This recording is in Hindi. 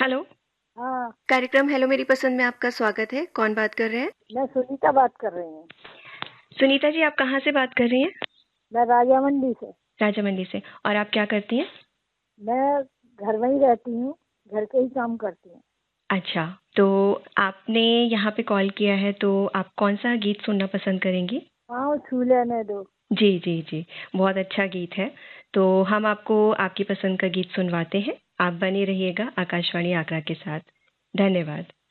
हेलो। हाँ। कार्यक्रम हेलो मेरी पसंद में आपका स्वागत है। कौन बात कर रहे हैं? मैं सुनीता बात कर रही हूँ। सुनीता जी, आप कहाँ से बात कर रही हैं? मैं राजामंडी से। राजामंडी से। और आप क्या करती हैं? मैं घर में ही रहती हूँ, घर के ही काम करती हूँ। अच्छा, तो आपने यहाँ पे कॉल किया है, तो आप कौन सा गीत सुनना पसंद करेंगी? हाँ, वो छू लेने दो। जी जी जी, बहुत अच्छा गीत है। तो हम आपको आपकी पसंद का गीत सुनवाते हैं। आप बने रहिएगा आकाशवाणी आगरा के साथ। धन्यवाद।